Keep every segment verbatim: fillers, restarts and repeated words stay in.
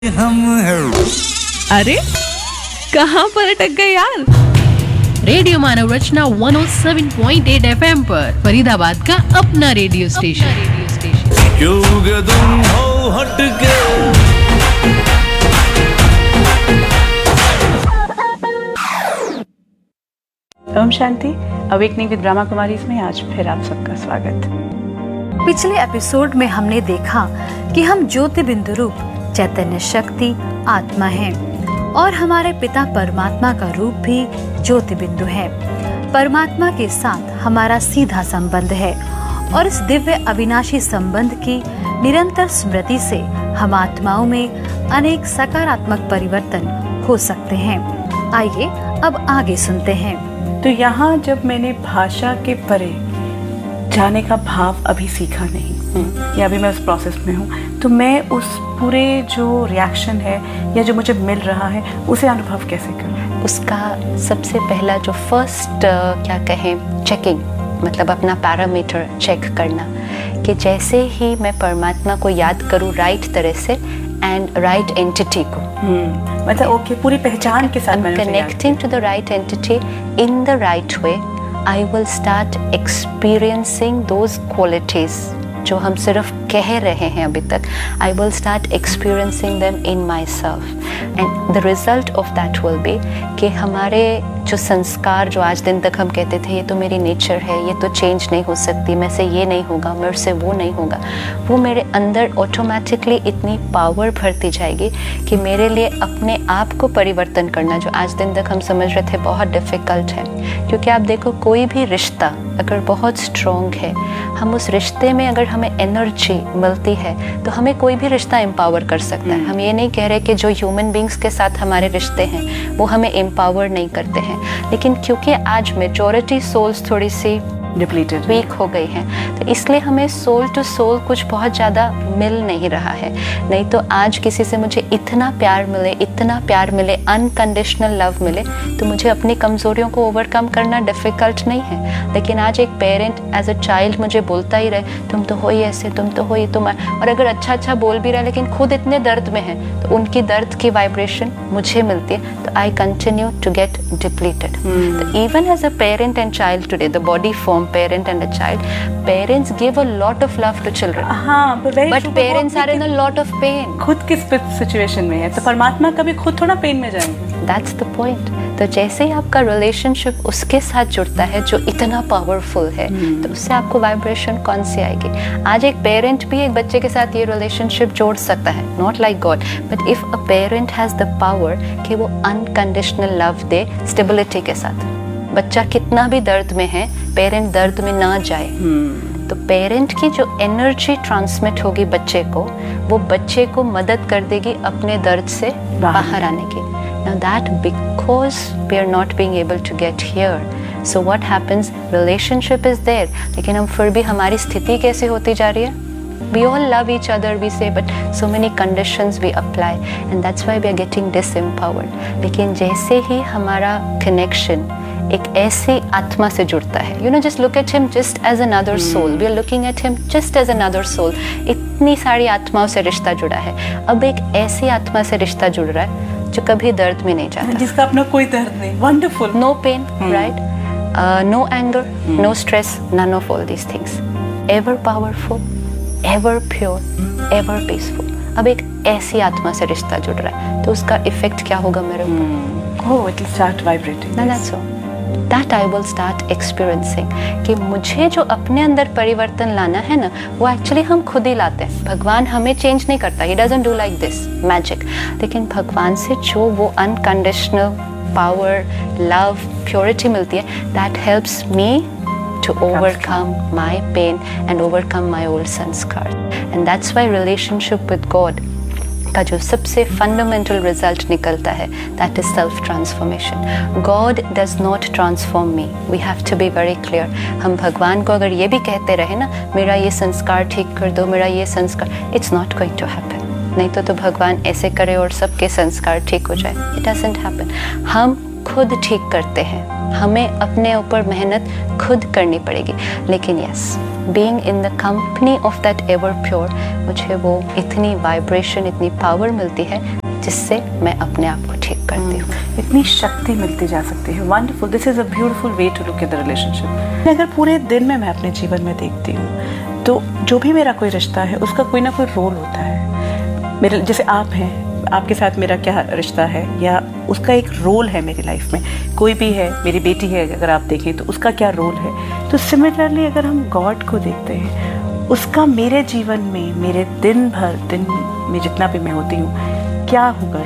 हम अरे कहाँ पर अटक गए यार। रेडियो मानव रचना एक सौ सात पॉइंट आठ एफएम पर फरीदाबाद का अपना रेडियो स्टेशन रेडियो स्टेशन क्यों तुम हो हटके। ओम शांति। अवेकनिंग विद ब्रह्मा कुमारीज में आज फिर आप सबका स्वागत। पिछले एपिसोड में हमने देखा कि हम ज्योति बिंदु रूप चैतन्य शक्ति आत्मा हैं और हमारे पिता परमात्मा का रूप भी ज्योति बिंदु है। परमात्मा के साथ हमारा सीधा संबंध है और इस दिव्य अविनाशी संबंध की निरंतर स्मृति से हम आत्माओं में अनेक सकारात्मक परिवर्तन हो सकते हैं। आइए अब आगे सुनते हैं। तो यहाँ जब मैंने भाषा के परे जाने का भाव अभी सीखा नहीं या अभी मैं उस प्रोसेस में हूँ, तो मैं उस पूरे जो रिएक्शन है या जो मुझे मिल रहा है उसे अनुभव कैसे करूँ। उसका सबसे पहला जो फर्स्ट क्या कहें चेकिंग, मतलब अपना पैरामीटर चेक करना कि जैसे ही मैं परमात्मा को याद करूँ राइट तरह से एंड राइट एंटिटी को, hmm. मतलब ओके okay, पूरी पहचान के साथ connecting to the right entity in the right way, I will start experiencing those qualities जो हम सिर्फ कह रहे हैं अभी तक। I will start experiencing them in my self and the result of that will be कि हमारे जो संस्कार जो आज दिन तक हम कहते थे ये तो मेरी नेचर है, ये तो चेंज नहीं हो सकती, मैं से ये नहीं होगा, मेरे से वो नहीं होगा, वो मेरे अंदर ऑटोमेटिकली इतनी पावर भरती जाएगी कि मेरे लिए अपने आप को परिवर्तन करना जो आज दिन तक हम समझ रहे थे बहुत डिफ़िकल्ट है। क्योंकि आप देखो कोई भी रिश्ता अगर बहुत स्ट्रॉन्ग है, हम उस रिश्ते में अगर हमें एनर्जी मिलती है तो हमें कोई भी रिश्ता एम्पावर कर सकता है। हम ये नहीं कह रहे कि जो ह्यूमन बींग्स के साथ हमारे रिश्ते हैं वो हमें एम्पावर नहीं करते हैं, लेकिन क्योंकि आज मेजॉरिटी सोल्स थोड़ी सी डिप्लीटेड वीक हो गई हैं, तो इसलिए हमें सोल टू सोल कुछ बहुत ज़्यादा मिल नहीं रहा है। नहीं तो आज किसी से मुझे इतना प्यार मिले, इतना प्यार मिले, अनकंडीशनल लव मिले, तो मुझे अपनी कमज़ोरियों को ओवरकम करना डिफ़िकल्ट नहीं है। लेकिन आज एक पेरेंट एज अ चाइल्ड मुझे बोलता ही रहे तुम तो हो ही ऐसे, तुम तो हो ही तुम, और अगर अच्छा अच्छा बोल भी रहा है लेकिन खुद इतने दर्द में है तो उनकी दर्द की वाइब्रेशन मुझे मिलती है, तो I continue to get depleted. तो even as a parent and child today, the body form parent and a child, parents give a lot of love to children, हाँ, but, but parents are in a lot of pain। खुद किस situation में है तो परमात्मा कभी खुद थोड़ा पेन में जाएंगे। That's the point। तो जैसे ही आपका रिलेशनशिप उसके साथ जुड़ता है जो इतना पावरफुल है, hmm. तो उससे आपको वाइब्रेशन कौन सी आएगी। आज एक पेरेंट भी एक बच्चे के साथ ये रिलेशनशिप जोड़ सकता है, not like God, but if a parent has the power कि वो अनकंडीशनल लव दे स्टेबिलिटी के साथ, बच्चा कितना भी दर्द में है पेरेंट दर्द में ना जाए, hmm. तो पेरेंट की जो एनर्जी ट्रांसमिट होगी बच्चे को, वो बच्चे को मदद कर देगी अपने दर्द से बाहर आने की। Now that because we are not being able to get here, so what happens, relationship is there, लेकिन हम फिर भी हमारी स्थिति कैसे होती जा रही है, we all love each other we say, but so many conditions we apply and that's why we are getting disempowered। लेकिन जैसे ही हमारा connection एक ऐसी आत्मा से जुड़ता है, you know just look at him just as another soul, we are looking at him just as another soul. इतनी सारी आत्माओं से रिश्ता जुड़ा है, अब एक ऐसी आत्मा से रिश्ता जुड़ रहा है जो कभी दर्द में नहीं जाता, जिसका अपना कोई दर्द नहीं, wonderful, no pain, right, no anger, no stress, none of all these things, ever powerful, ever pure, ever peaceful. अब एक ऐसी आत्मा से रिश्ता जुड़ रहा है तो उसका इफेक्ट क्या होगा मेरे ऊपर, oh it will start vibrating, that's all. That I will start experiencing कि मुझे जो अपने अंदर परिवर्तन लाना है ना, वो एक्चुअली हम खुद ही लाते हैं। भगवान हमें चेंज नहीं करता, He doesn't do like this magic, लेकिन भगवान से जो वो अनकंडीशनल पावर, लव, प्योरिटी मिलती है, that helps me to overcome my pain and overcome my old sanskar, and that's why relationship with God का जो सबसे फंडामेंटल रिजल्ट निकलता है, that is self transformation. God does not transform me, we have to be very clear. हम भगवान को अगर ये भी कहते रहे ना मेरा ये संस्कार ठीक कर दो, मेरा ये संस्कार, it's not going to happen. नहीं तो तो भगवान ऐसे करे और सबके संस्कार ठीक हो जाए, इट डजंट हैपन। हम खुद ठीक करते हैं, हमें अपने ऊपर मेहनत खुद करनी पड़ेगी। लेकिन yes, being in the company of that ever pure, मुझे वो इतनी वाइब्रेशन, इतनी पावर मिलती है जिससे मैं अपने आप को ठीक करती हूँ। इतनी शक्ति मिलती जा सकती है। Wonderful, this is a beautiful way to look at the relationship. अगर पूरे दिन में मैं अपने जीवन में देखती हूँ तो जो भी मेरा कोई रिश्ता है उसका कोई ना कोई रोल होता है। मेरे जैसे आप हैं, आपके साथ मेरा क्या रिश्ता है या उसका एक रोल है मेरी लाइफ में। कोई भी है, मेरी बेटी है अगर आप देखें तो उसका क्या रोल है। तो सिमिलरली अगर हम गॉड को देखते हैं, उसका मेरे जीवन में, मेरे दिन भर दिन में जितना भी मैं होती हूँ, क्या होगा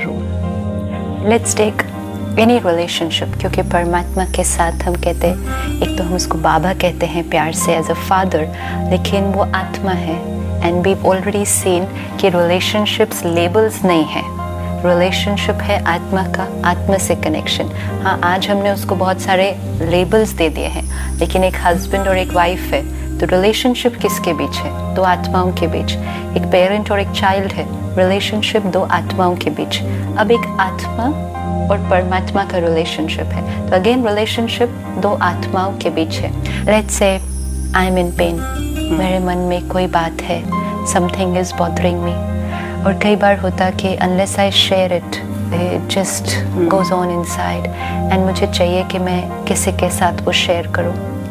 role. Let's take any relationship, क्योंकि परमात्मा के साथ हम कहते हैं, एक तो हम उसको बाबा कहते हैं प्यार से एज अ फादर, लेकिन वो आत्मा है। एंड वी ऑलरेडी सीन कि रिलेशनशिप्स लेबल्स नहीं है, रिलेशनशिप है आत्मा का, आत्मा से कनेक्शन। हाँ, आज हमने उसको बहुत सारे लेबल्स दे दिए हैं, लेकिन एक हस्बैंड और एक वाइफ है, तो रिलेशनशिप किसके बीच है? दो आत्माओं के बीच। एक पेरेंट और एक चाइल्ड है, रिलेशनशिप दो आत्माओं के बीच। अब एक आत्मा और परमात्मा का रिलेशनशिप है, तो अगेन रिलेशनशिप दो आत्माओं के बीच है। Let's say I am in pen, मेरे मन में कोई बात है, समथिंग इज बॉदरिंग मी, और कई बार होता कि unless I share it, it just goes on inside, and मुझे चाहिए कि मैं किसी के साथ वो शेयर करूं।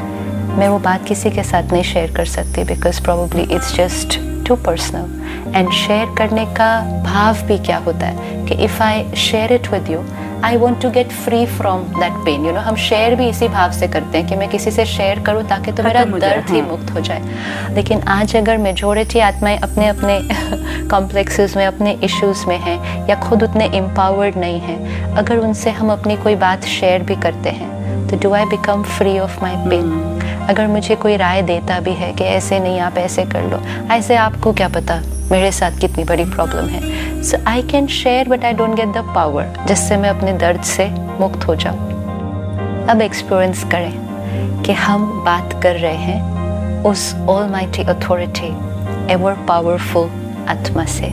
मैं वो बात किसी के साथ नहीं शेयर कर सकती because probably it's just to personal. And share करने का भाव भी क्या होता है कि if I share it with you, I want to get free from that pain. You know, हम शेयर भी इसी भाव से करते हैं कि मैं किसी से शेयर करूं ताकि तो मेरा दर्द ही मुक्त हो जाए। लेकिन आज अगर मेजॉरिटी आत्माएं अपने अपने कॉम्प्लेक्सेस में, अपने इश्यूज़ में हैं या खुद उतने एम्पावर्ड नहीं हैं, अगर उनसे हम अपनी कोई बात शेयर भी करते हैं तो do I become free of my pen? अगर मुझे कोई राय देता भी है कि ऐसे नहीं, आप ऐसे कर लो, ऐसे आपको क्या पता मेरे साथ कितनी बड़ी प्रॉब्लम है। सो I can share but I don't get the power जिससे मैं अपने दर्द से मुक्त हो जाऊँ। अब एक्सपीरियंस करें कि हम बात कर रहे हैं उस ऑलमाइटी अथॉरिटी, एवर पावरफुल आत्मा से,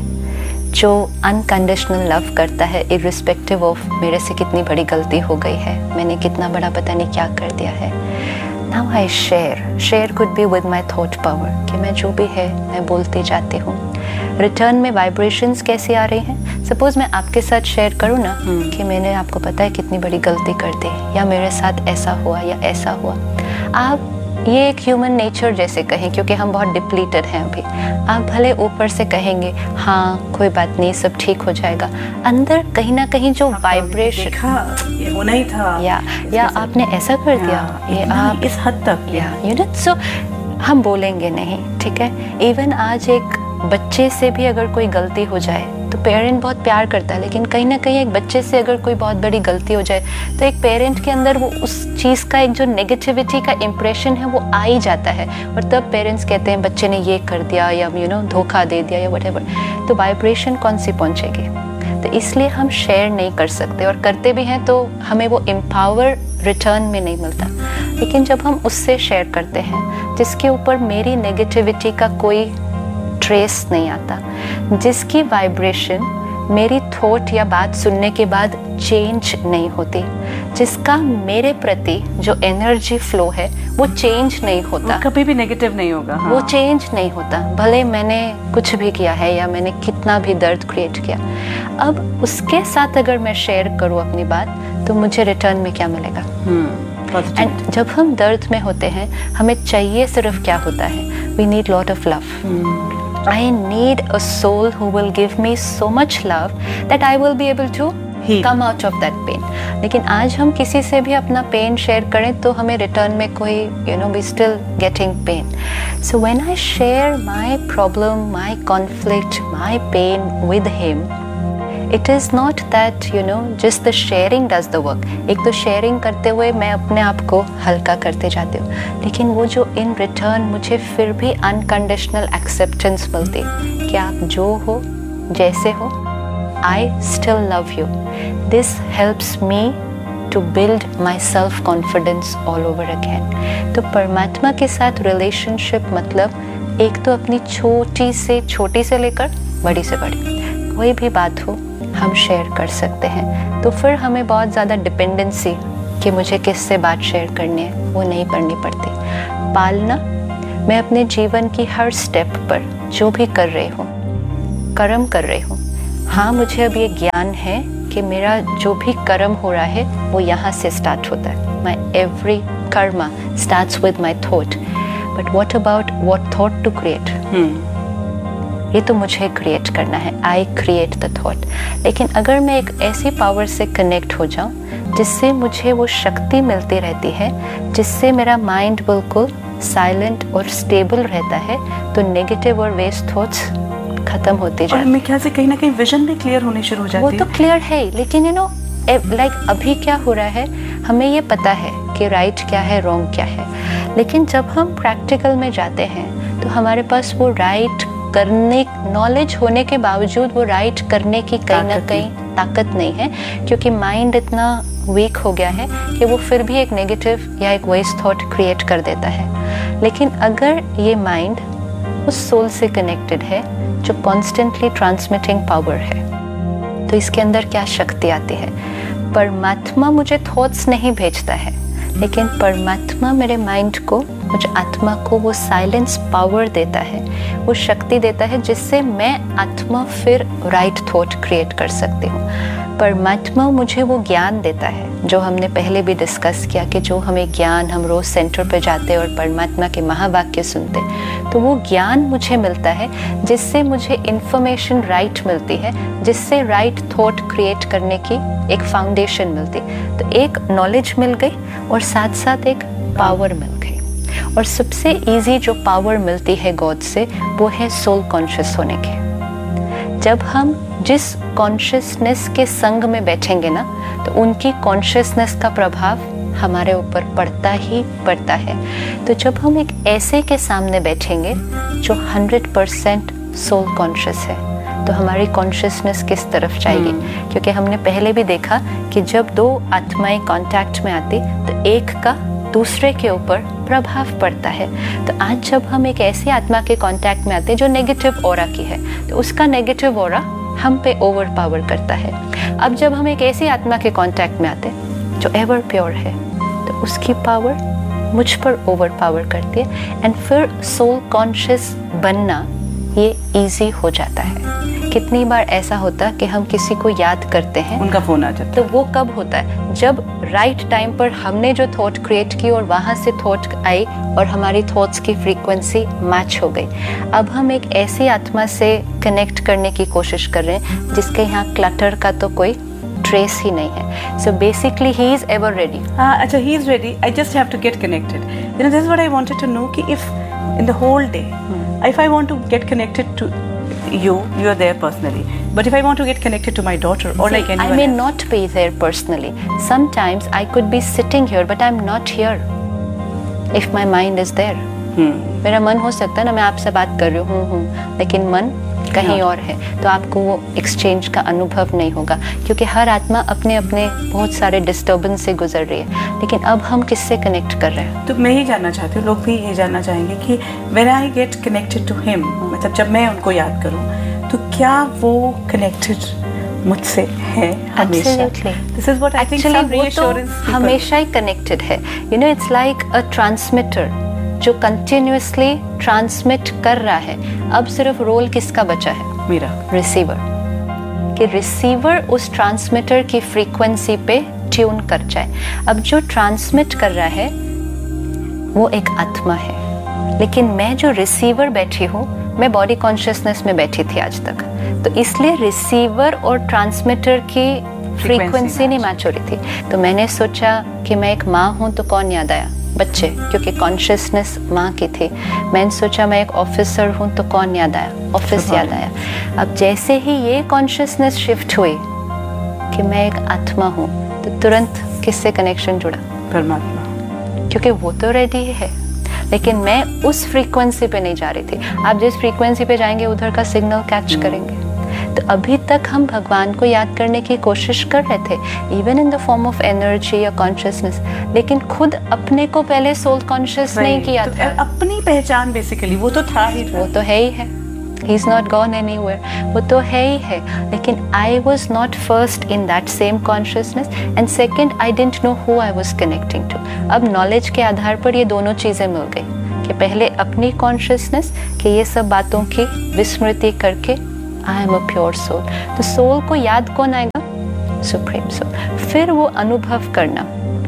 जो अनकंडीशनल लव करता है इर्रिस्पेक्टिव ऑफ मेरे से कितनी बड़ी गलती हो गई है, मैंने कितना बड़ा पता नहीं क्या कर दिया है। Now I share. Share could be with my thought power, कि मैं जो भी है मैं बोलती जाती हूँ। रिटर्न में वाइब्रेशंस कैसी आ रही हैं? सपोज मैं आपके साथ शेयर करूँ ना कि मैंने आपको पता है कितनी बड़ी गलती कर दी, या मेरे साथ ऐसा हुआ या ऐसा हुआ। आप ये एक ह्यूमन नेचर जैसे कहें, क्योंकि हम बहुत डिप्लीटेड हैं अभी। आप भले ऊपर से कहेंगे हाँ कोई बात नहीं, सब ठीक हो जाएगा, अंदर कहीं ना कहीं जो वाइब्रेशन, ये होना ही था, या या आपने ऐसा कर दिया, ये आप इस हद तक, या यू नो, सो हम बोलेंगे नहीं, ठीक है। इवन आज एक बच्चे से भी अगर कोई गलती हो जाए तो पेरेंट बहुत प्यार करता है, लेकिन कहीं ना कहीं एक बच्चे से अगर कोई बहुत बड़ी गलती हो जाए तो एक पेरेंट के अंदर वो उस चीज़ का एक जो नेगेटिविटी का इम्प्रेशन है वो आ ही जाता है, और तब पेरेंट्स कहते हैं बच्चे ने ये कर दिया या यू नो धोखा दे दिया या व्हाटएवर, तो वाइब्रेशन कौन सी पहुंचेगी। तो इसलिए हम शेयर नहीं कर सकते, और करते भी हैं तो हमें वो एम्पावर रिटर्न में नहीं मिलता। लेकिन जब हम उससे शेयर करते हैं जिसके ऊपर मेरी नेगेटिविटी का कोई ट्रेस नहीं आता, जिसकी वाइब्रेशन मेरी थॉट या बात सुनने के बाद चेंज नहीं होती, जिसका मेरे प्रति जो एनर्जी फ्लो है वो चेंज नहीं होता, कभी भी नेगेटिव नहीं होगा, हाँ। वो चेंज नहीं होता, भले मैंने कुछ भी किया है या मैंने कितना भी दर्द क्रिएट किया। अब उसके साथ अगर मैं शेयर करूँ अपनी बात, तो मुझे रिटर्न में क्या मिलेगा? एंड जब हम दर्द में होते हैं हमें चाहिए सिर्फ क्या होता है? We need lot of love. I need a soul who will give me so much love that I will be able to Heal. come out of that pain. लेकिन आज हम किसी से भी अपना पेन शेयर करें तो हमें रिटर्न में कोई you know we still getting pain. So when I share my problem, my conflict, my pain with him, it is not that you know just the sharing does the work. एक तो sharing करते हुए मैं अपने आप को हल्का करते जाती हूँ, लेकिन वो जो इन रिटर्न मुझे फिर भी अनकंडीशनल एक्सेप्टेंस मिलती कि आप जो हो जैसे हो, I still love you. This helps me to build my self confidence all over again. तो परमात्मा के साथ रिलेशनशिप मतलब एक तो अपनी छोटी से छोटी से लेकर बड़ी से बड़ी कोई भी बात हो, हम शेयर कर सकते हैं। तो फिर हमें बहुत ज़्यादा डिपेंडेंसी कि मुझे किससे बात शेयर करनी है वो नहीं करनी पड़ती। पालना, मैं अपने जीवन की हर स्टेप पर जो भी कर रही हूँ, कर्म कर रही हूँ, हाँ मुझे अब ये ज्ञान है कि मेरा जो भी कर्म हो रहा है वो यहाँ से स्टार्ट होता है। माई every Karma starts with my thought, but what about what thought to create, ये तो मुझे क्रिएट करना है। I create the thought. लेकिन अगर मैं एक ऐसी पावर से कनेक्ट हो जाऊँ जिससे मुझे वो शक्ति मिलती रहती है, जिससे मेरा माइंड बिल्कुल साइलेंट और स्टेबल रहता है, तो नेगेटिव और वेस्ट थॉट्स खत्म होते जाते हैं। और मेरे ख्याल से कहीं ना कहीं विजन भी क्लियर होनी शुरू हो जाती है। वो तो क्लियर है, लेकिन यू नो लाइक अभी क्या हो रहा है, हमें ये पता है कि राइट क्या है, रॉन्ग क्या है, लेकिन जब हम प्रैक्टिकल में जाते हैं तो हमारे पास वो राइट करने, नॉलेज होने के बावजूद वो राइट करने की कहीं ना कहीं ताकत नहीं है, क्योंकि माइंड इतना वीक हो गया है कि वो फिर भी एक नेगेटिव या एक वेस्ट थॉट क्रिएट कर देता है। लेकिन अगर ये माइंड उस सोल से कनेक्टेड है जो कॉन्स्टेंटली ट्रांसमिटिंग पावर है, तो इसके अंदर क्या शक्ति आती है। परमात्मा मुझे थॉट्स नहीं भेजता है, लेकिन परमात्मा मेरे माइंड को, मुझे आत्मा को वो साइलेंस पावर देता है, वो शक्ति देता है, जिससे मैं आत्मा फिर राइट थॉट क्रिएट कर सकती हूँ। परमात्मा मुझे वो ज्ञान देता है जो हमने पहले भी डिस्कस किया कि जो हमें ज्ञान, हम रोज सेंटर पे जाते और परमात्मा के महावाक्य सुनते, तो वो ज्ञान मुझे मिलता है जिससे मुझे इंफॉर्मेशन राइट मिलती है, जिससे राइट थॉट क्रिएट करने की एक फाउंडेशन मिलती। तो एक नॉलेज मिल गई और साथ साथ एक पावर मिल गई। और सबसे इजी जो पावर मिलती है गॉड से, वो है सोल कॉन्शियस होने की। जब हम जिस कॉन्शियसनेस के संग में बैठेंगे ना, तो उनकी कॉन्शियसनेस का प्रभाव हमारे ऊपर पड़ता ही पड़ता है। तो जब हम एक ऐसे के सामने बैठेंगे जो हंड्रेड परसेंट सोल कॉन्शियस है, तो हमारी कॉन्शियसनेस किस तरफ जाएगी। क्योंकि हमने पहले भी देखा कि जब दो आत्माएं कांटेक्ट में आती तो एक का दूसरे के ऊपर प्रभाव पड़ता है। तो आज जब हम एक ऐसी आत्मा के कांटेक्ट में आते हैं जो नेगेटिव ऑरा की है, तो उसका नेगेटिव ऑरा हम पे ओवर पावर करता है। अब जब हम एक ऐसी आत्मा के कांटेक्ट में आते हैं जो एवर प्योर है, तो उसकी पावर मुझ पर ओवर पावर करती है, एंड फिर सोल कॉन्शियस बनना ये इजी हो जाता है। कितनी बार ऐसा होता कि हम किसी को याद करते हैं, उनका फोन आ जाता, तो वो कब होता है, जब राइट टाइम पर हमने जो थॉट क्रिएट की और वहाँ से थॉट आई और हमारी थॉट्स की फ्रीक्वेंसी मैच हो गई। अब हम एक ऐसी आत्मा से कनेक्ट करने की कोशिश कर रहे हैं जिसके यहाँ क्लटर का तो कोई ट्रेस ही नहीं है। So basically he is ever ready. हाँ, अच्छा, he is ready. I just have to get connected. You know, this is what I wanted to know, कि if in the whole day, if I want to get connected to you, you are there personally. But if I want to get connected to my daughter or See, like anyone I may else, not be there personally. Sometimes I could be sitting here, but I'm not here. If my mind is there. hmm. मेरा मन हो सकता है ना, मैं आपसे बात कर रही हूँ हूँ लेकिन मन कहीं और है, तो आपको वो एक्सचेंज का अनुभव नहीं होगा, क्योंकि हर आत्मा अपने अपने बहुत सारे डिस्टर्बेंस से गुजर रही है। लेकिन अब हम किससे कनेक्ट कर रहे हैं? तो मैं ही जानना चाहती हूँ, लोग भी ये जानना चाहेंगे कि when I get connected to him, मतलब जब मैं उनको याद करूँ, तो क्या वो connected मुझसे है हमेशा? Absolutely. This is what I think Actually, some वो तो reassurance people- हमेशा ही कनेक्टेड है। You know, it's like a transmitter जो कंटिन्यूअसली ट्रांसमिट कर रहा है। अब सिर्फ रोल किसका बचा है? मेरा। रिसीवर। कि रिसीवर उस ट्रांसमीटर की फ्रीक्वेंसी पे ट्यून कर जाए। अब जो ट्रांसमिट कर रहा है वो एक आत्मा है, लेकिन मैं जो रिसीवर बैठी हूँ, मैं बॉडी कॉन्शियसनेस में बैठी थी आज तक, तो इसलिए रिसीवर और ट्रांसमीटर की फ्रीक्वेंसी नहीं मैच हो रही थी। तो मैंने सोचा कि मैं एक माँ हूँ, तो कौन याद आया? बच्चे, क्योंकि कॉन्शियसनेस माँ की थी। मैंने सोचा मैं एक ऑफिसर हूँ, तो कौन याद आया? ऑफिस याद आया। अब जैसे ही ये कॉन्शियसनेस शिफ्ट हुई कि मैं एक आत्मा हूँ, तो तुरंत किससे कनेक्शन जुड़ा? परमात्मा। क्योंकि वो तो रेडी है, लेकिन मैं उस फ्रीक्वेंसी पे नहीं जा रही थी। आप जिस फ्रीक्वेंसी पे जाएंगे उधर का सिग्नल कैच करेंगे। तो अभी तक हम भगवान को याद करने की कोशिश कर रहे थे, even in the form of energy या कॉन्शियसनेस, लेकिन खुद अपने को पहले सोल कॉन्शियस नहीं किया तो था। अपनी पहचान बेसिकली वो तो था ही, वो तो है ही है। He is not gone anywhere, वो तो है ही है, लेकिन I was not first in that same consciousness, and second I dent know who I was connecting to. अब नॉलेज के आधार पर ये दोनों चीज़ें मिल गई कि पहले अपनी कॉन्शियसनेस कि ये सब बातों की विस्मृति करके I am a pure soul. तो सोल को याद कौन आएगा? Supreme soul. फिर वो अनुभव करना,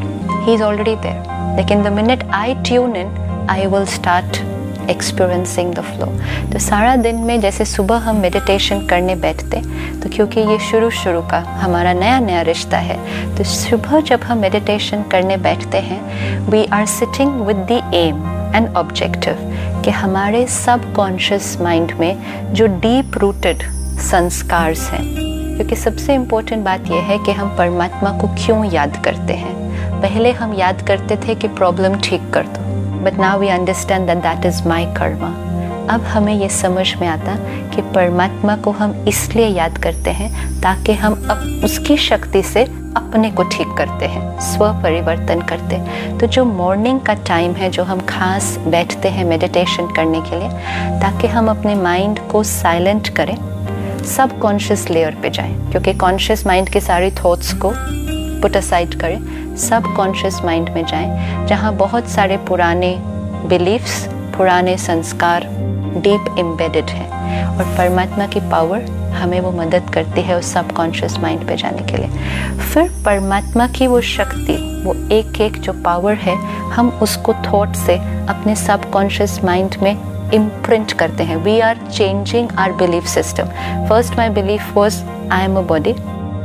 ही इज़ ऑलरेडी देयर, लेकिन the minute I tune in I will start experiencing the flow. तो सारा दिन में जैसे सुबह हम मेडिटेशन करने बैठते, तो क्योंकि ये शुरू शुरू का हमारा नया नया रिश्ता है, तो सुबह जब हम मेडिटेशन करने बैठते हैं, we are sitting with the M and objective कि हमारे सब कॉन्शियस माइंड में जो डीप रूटेड संस्कार हैं, क्योंकि सबसे इम्पोर्टेंट बात यह है कि हम परमात्मा को क्यों याद करते हैं। पहले हम याद करते थे कि प्रॉब्लम ठीक कर दो, but now we understand that that is my Karma. अब हमें ये समझ में आता कि परमात्मा को हम इसलिए याद करते हैं ताकि हम अब उसकी शक्ति से अपने को ठीक करते हैं, स्व परिवर्तन करते हैं। तो जो मॉर्निंग का टाइम है, जो हम खास बैठते हैं मेडिटेशन करने के लिए, ताकि हम अपने माइंड को साइलेंट करें, सब कॉन्शियस लेयर पे जाएं, क्योंकि कॉन्शियस माइंड के सारे थॉट्स को पुट असाइड करें, सब कॉन्शियस माइंड में जाएं, जहाँ बहुत सारे पुराने बिलीफ्स, पुराने संस्कार डीप एम्बेडेड हैं, और परमात्मा की पावर हमें वो मदद करती है उस सब कॉन्शियस माइंड पे जाने के लिए। फिर परमात्मा की वो शक्ति, वो एक एक जो पावर है, हम उसको थॉट से अपने सब कॉन्शियस माइंड में इम्प्रिंट करते हैं। We are changing our belief system. First my belief was I am a body,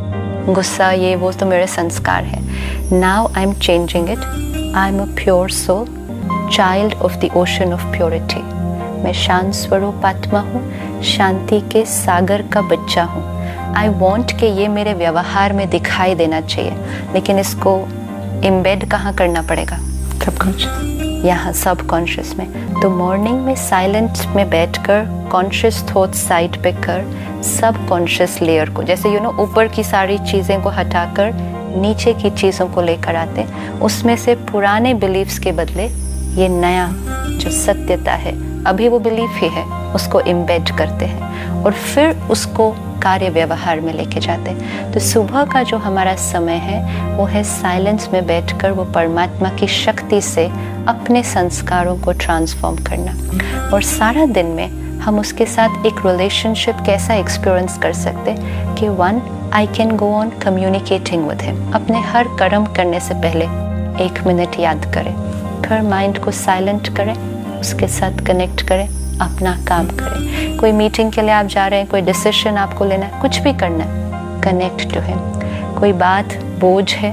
गुस्सा ये वो तो मेरे संस्कार है। Now I am changing it, I am a pure soul, child of the ocean of purity. मैं शांत स्वरूप आत्मा हूँ, शांति के सागर का बच्चा हूँ। आई वॉन्ट कि ये मेरे व्यवहार में दिखाई देना चाहिए, लेकिन इसको इम्बेड कहाँ करना पड़ेगा? सबकॉन्शियस, यहाँ सब कॉन्शियस में। तो मॉर्निंग में साइलेंट में बैठकर कॉन्शियस थॉट साइड पे कर, सब कॉन्शियस लेयर को, जैसे यू नो ऊपर की सारी चीज़ें को हटाकर नीचे की चीज़ों को लेकर आते हैं, उसमें से पुराने बिलीफ्स के बदले ये नया जो सत्यता है, अभी वो बिलीफ ही है, उसको इम्बेड करते हैं और फिर उसको कार्य व्यवहार में लेके जाते हैं। तो सुबह का जो हमारा समय है वो है साइलेंस में बैठकर वो परमात्मा की शक्ति से अपने संस्कारों को ट्रांसफॉर्म करना। और सारा दिन में हम उसके साथ एक रिलेशनशिप कैसा एक्सपीरियंस कर सकते कि one, I can go on communicating with him. अपने हर कर्म करने से पहले एक मिनट याद करें, फिर माइंड को साइलेंट करें, उसके साथ कनेक्ट करें, अपना काम करें। कोई मीटिंग के लिए आप जा रहे हैं, कोई डिसीजन आपको लेना है, कुछ भी करना है, कनेक्ट टू हिम। कोई बात बोझ है,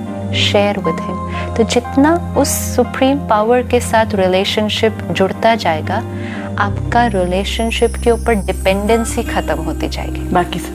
शेयर विद हिम। तो जितना उस सुप्रीम पावर के साथ रिलेशनशिप जुड़ता जाएगा, आपका रिलेशनशिप के ऊपर डिपेंडेंसी खत्म होती जाएगी बाकी सब।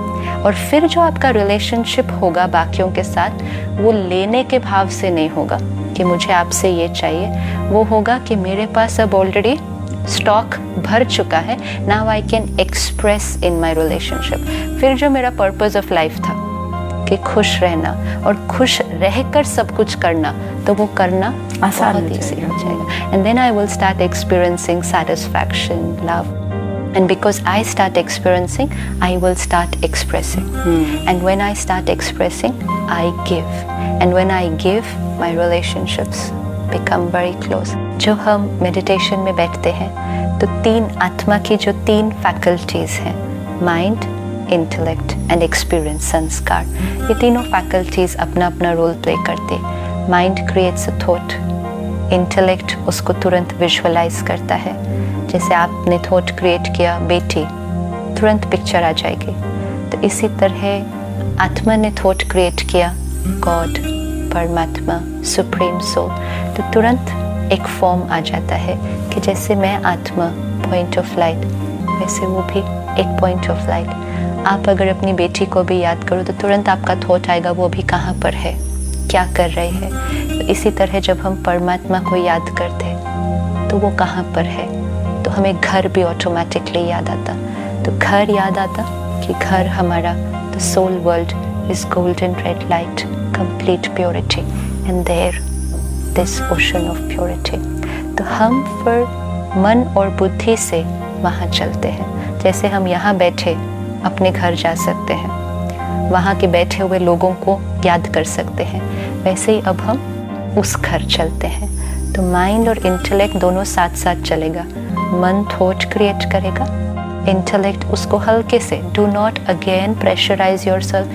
और फिर जो आपका रिलेशनशिप होगा बाकियों के साथ, वो लेने के भाव से नहीं होगा कि मुझे आपसे ये चाहिए, वो होगा कि मेरे पास अब ऑलरेडी स्टॉक भर चुका है, now I can express in my relationship. फिर जो मेरा पर्पस ऑफ लाइफ था कि खुश रहना और खुश रहकर सब कुछ करना, तो वो करना आसान बहुत ईजी हो जाएगा। And then I will start experiencing satisfaction, love, and because I start experiencing, I will start expressing. hmm. And when I start expressing, I give, and when I give, my relationships become very close. जो हम meditation में बैठते हैं, तो तीन आत्मा की जो तीन फैकल्टीज हैं, माइंड, इंटेलेक्ट एंड एक्सपीरियंस, संस्कार, ये तीनों फैकल्टीज अपना अपना रोल प्ले करते। Mind creates a thought, intellect उसको तुरंत विजुअलाइज करता है। जैसे आपने थॉट क्रिएट किया बेटी, तुरंत पिक्चर आ जाएगी। तो इसी तरह आत्मा ने थॉट क्रिएट किया गॉड, परमात्मा, सुप्रीम सोल, तो तुरंत एक फॉर्म आ जाता है कि जैसे मैं आत्मा पॉइंट ऑफ लाइट, वैसे वो भी एक पॉइंट ऑफ लाइट। आप अगर अपनी बेटी को भी याद करो तो तुरंत आपका थॉट आएगा वो अभी कहाँ पर है, क्या कर रही है। तो इसी तरह जब हम परमात्मा को याद करते तो वो कहाँ पर है, तो हमें घर भी ऑटोमेटिकली याद आता। तो घर याद आता कि घर हमारा, the soul world is golden red light, complete purity, and there this ocean of purity. तो हम फिर मन और बुद्धि से वहाँ चलते हैं। जैसे हम यहाँ बैठे अपने घर जा सकते हैं, वहाँ के बैठे हुए लोगों को याद कर सकते हैं, वैसे ही अब हम उस घर चलते हैं। तो माइंड और इंटेलेक्ट दोनों साथ साथ चलेगा। मन थॉट क्रिएट करेगा, इंटेलेक्ट उसको हल्के से, do not again pressurise yourself